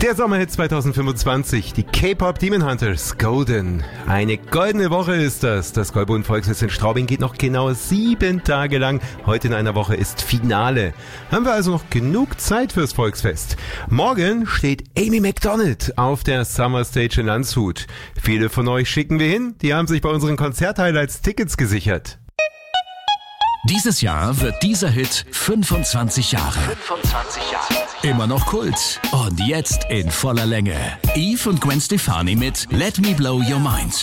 Der Sommerhit 2025, die K-Pop Demon Hunters, Golden. Eine goldene Woche ist das. Das Goldbund Volksfest in Straubing geht noch genau 7 Tage lang. Heute in einer Woche ist Finale. Haben wir also noch genug Zeit fürs Volksfest. Morgen steht Amy Macdonald auf der Summer Stage in Landshut. Viele von euch schicken wir hin. Die haben sich bei unseren Konzert-Highlights Tickets gesichert. Dieses Jahr wird dieser Hit 25 Jahre. 25 Jahre. Immer noch Kult. Und jetzt in voller Länge. Eve und Gwen Stefani mit Let Me Blow Your Mind.